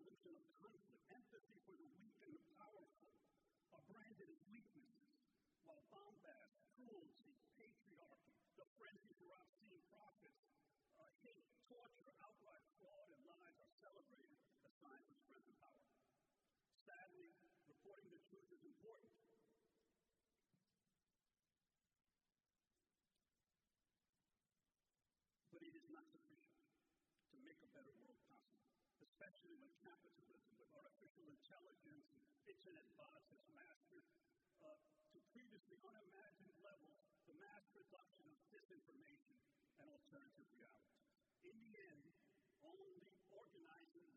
resolution of conflict, empathy for the weak and the powerful are branded as weaknesses, while bombast, cruelty, patriarchy, the frenzy for obscene profits, hate, torture, outright fraud, and lies are celebrated as signs of strength and power. Sadly, reporting the truth is important, but it is not sufficient to make a better world possible, especially when capitalism, with artificial intelligence, internet bots, has mastered to previously unimagined levels the mass production of disinformation and alternative reality. In the end, only